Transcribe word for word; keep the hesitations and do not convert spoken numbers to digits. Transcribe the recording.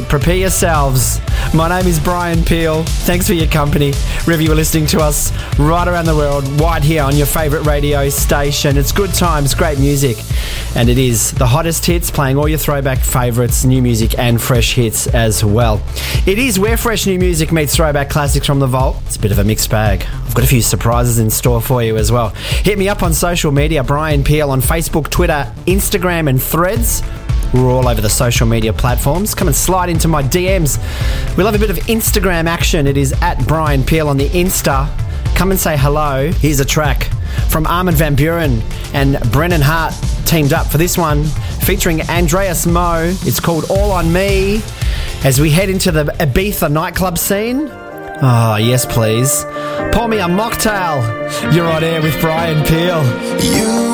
prepare yourselves. My name is Brian Peel. Thanks for your company. Wherever you are listening to us right around the world, right here on your favourite radio station. It's good times, great music. And it is the hottest hits, playing all your throwback favourites, new music and fresh hits as well. It is where fresh new music meets throwback classics from the vault. It's a bit of a mixed bag. I've got a few surprises in store for you as well. Hit me up on social media, Brian Peel, on Facebook, Twitter, Instagram and Threads. We're all over the social media platforms. Come and slide into my D Ms. We love a bit of Instagram action. It is at Brian Peel on the Insta. Come and say hello. Here's a track from Armin van Buuren and Brennan Hart teamed up for this one, featuring Andreas Moe. It's called All On Me. As we head into the Ibiza nightclub scene. Oh, yes, please. Pour me a mocktail. You're on air with Brian Peel. You